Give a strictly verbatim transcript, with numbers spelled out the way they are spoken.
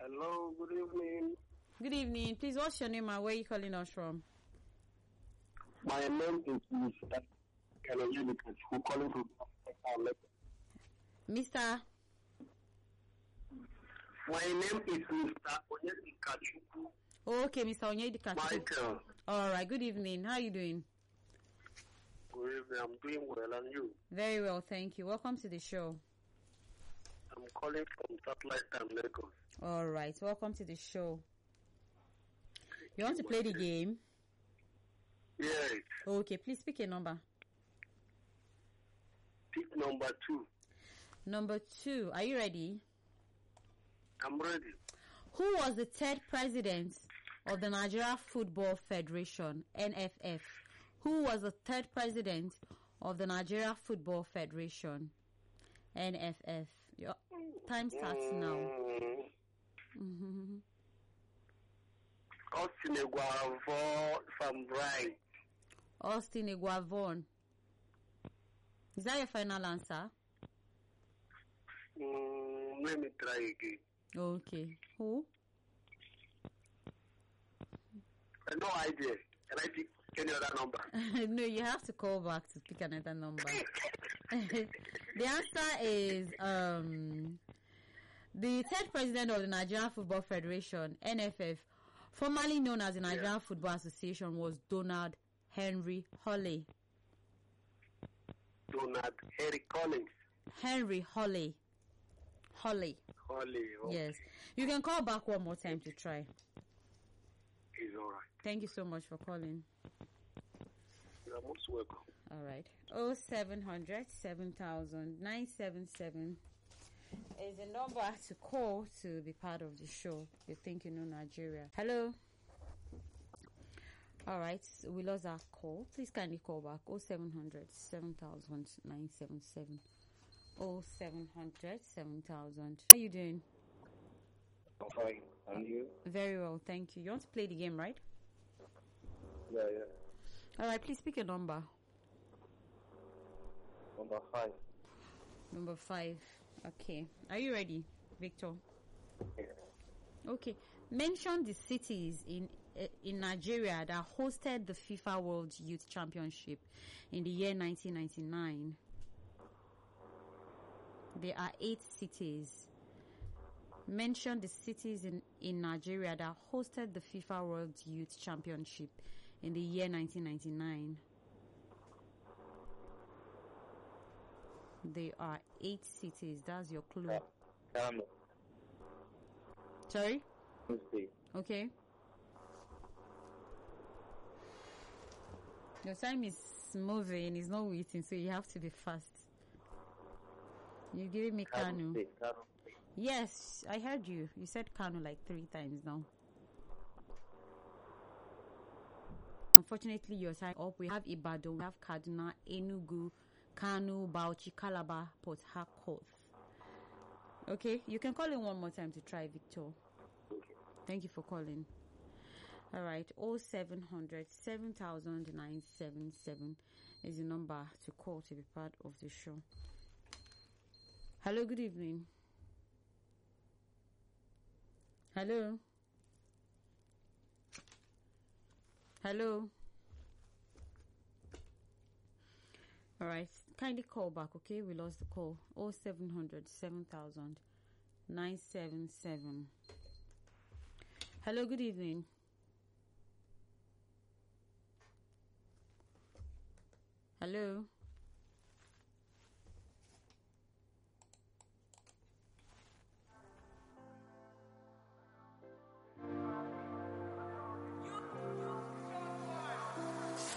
Hello, good evening. Good evening. Please, what's your name and where are you calling us from? My name is Mister Kanoyedi who calling from Mister My name is Mister Onyedi Kachuku. Oh, okay, Mister Onyedika. Michael. All right. Good evening. How are you doing? Good evening. I'm doing well, and you? Very well, thank you. Welcome to the show. I'm calling from Satellite Time, Lagos. All right. Welcome to the show. You want to play the game? Yes. Okay. Please pick a number. Pick number two. Number two. Are you ready? I'm ready. Who was the third president of the Nigeria Football Federation, N F F? Who was the third president of the Nigeria Football Federation, N F F? Your time starts now. Mm-hmm. Austin Eguavoen, if I'm right. Austin Eguavoen. Is that your final answer? Mm, let me try again. Okay. Who? No idea. Can I pick any other number? No, you have to call back to pick another number. The answer is um the third president of the Nigerian Football Federation, N F F, formerly known as the Nigerian yeah. Football Association, was Donald Henry Holley. Donald Henry Collins. Henry Holley. Holley. Holley. Okay. Yes. You can call back one more time to try. It's all right. Thank you so much for calling. You are most welcome. All right. Oh seven hundred seven thousand nine seven seven is the number to call to be part of the show. You think you know Nigeria. Hello. All right. We lost our call. Please kindly call back. Oh seven hundred seven thousand nine seven seven. Oh seven hundred seven thousand. How are you doing? I'm fine. And you? Very well, thank you. You want to play the game, right? Yeah, yeah. All right, please pick a number. Number five. Number five. Okay. Are you ready, Victor? Yeah. Okay. Mention the cities in uh, in Nigeria that hosted the FIFA World Youth Championship in the year nineteen ninety-nine. There are eight cities. Mention the cities in, in Nigeria that hosted the FIFA World Youth Championship in the year nineteen ninety-nine. There are eight cities. That's your clue. Kano. Sorry? Tuesday. Okay. Your time is moving. It's not waiting, so you have to be fast. You gave me Kano. Kano. Kano. Yes, I heard you. You said Kano like three times now. Unfortunately, your time up. We have Ibadan, we have Kaduna, Enugu, Kano, Bauchi, Calabar, Port Harcourt. Okay, you can call in one more time to try, Victor. Okay. Thank you for calling. All right, oh seven hundred seven thousand nine seven seven is the number to call to be part of the show. Hello, good evening. Hello. Hello. All right. Kindly call back, okay? We lost the call. Oh seven hundred seven thousand nine seven seven. Hello, good evening. Hello.